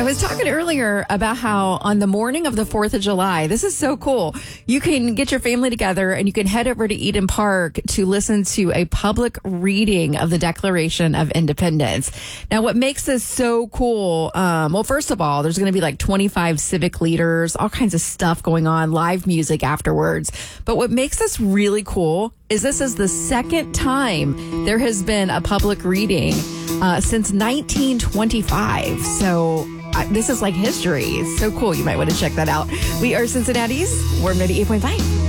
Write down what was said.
I was talking earlier about how on the morning of the 4th of July, this is so cool. You can get your family together and you can head over to Eden Park to listen to a public reading of the Declaration of Independence. Now, what makes this so cool? Well, first of all, there's going to be like 25 civic leaders, all kinds of stuff going on, live music afterwards. But what makes this really cool is this is the second time there has been a public reading since 1925. So this is like history. It's so cool. You might want to check that out. We are Cincinnati's Warm 98.5.